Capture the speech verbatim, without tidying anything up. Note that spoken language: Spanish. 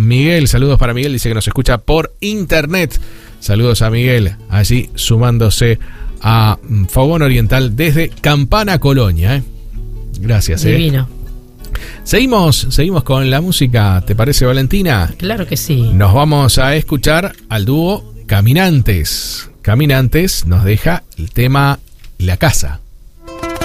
Miguel. Saludos para Miguel, dice que nos escucha por internet. Saludos a Miguel, allí sumándose a Fogón Oriental desde Campana, Colonia. ¿eh? Gracias. Divino. Eh. Seguimos, seguimos con la música, ¿te parece, Valentina? Claro que sí. Nos vamos a escuchar al dúo Caminantes. Caminantes nos deja el tema La Casa.